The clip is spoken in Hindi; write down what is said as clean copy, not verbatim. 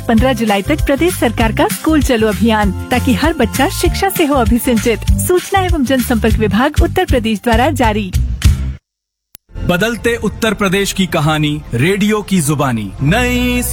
15 जुलाई तक प्रदेश सरकार का स्कूल चलो अभियान, ताकि हर बच्चा शिक्षा से हो अभिसिंचित। सूचना एवं जनसंपर्क विभाग उत्तर प्रदेश द्वारा जारी। बदलते उत्तर प्रदेश की कहानी, रेडियो की जुबानी। नई